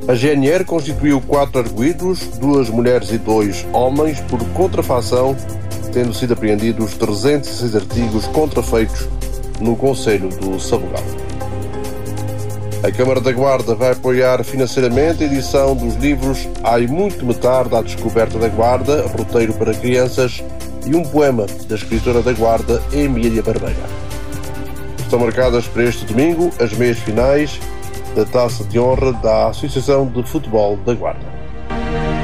A GNR constituiu 4 arguidos, 2 mulheres e 2 homens, por contrafação, tendo sido apreendidos 306 artigos contrafeitos no concelho do Sabugal. A Câmara da Guarda vai apoiar financeiramente a edição dos livros Ai Muito Me Tarde, à Descoberta da Guarda, roteiro para crianças, e um poema da escritora da Guarda, Emília Barbeira. Estão marcadas para este domingo as meias finais da Taça de Honra da Associação de Futebol da Guarda.